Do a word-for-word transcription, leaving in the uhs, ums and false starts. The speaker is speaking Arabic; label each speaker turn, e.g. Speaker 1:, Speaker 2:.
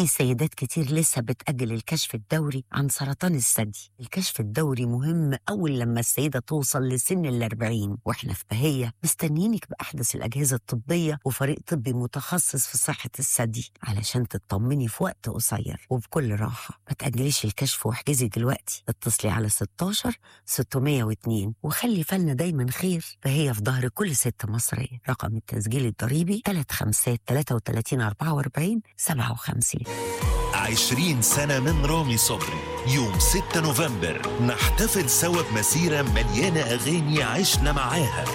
Speaker 1: في سيدات كتير لسه بتأجل الكشف الدوري عن سرطان الثدي. الكشف الدوري مهم أول لما السيدة توصل لسن الأربعين، وإحنا في بهية مستنيينك بأحدث الأجهزة الطبية وفريق طبي متخصص في صحة الثدي علشان تطمني في وقت قصير وبكل راحة. ما تأجليش الكشف واحجزي دلوقتي، اتصلي على ستاشر ستمية واتنين وخلي فالنا دايما خير. فهي في ظهر كل ست مصرية. رقم التسجيل الضريبي تلاتة خمسة تلاتة وتلاتين أربعة وأربعين سبعة وخمسين.
Speaker 2: عشرين سنة من رامي صبري. يوم ستة نوفمبر نحتفل سوا بمسيرة مليانة أغاني عشنا معاها.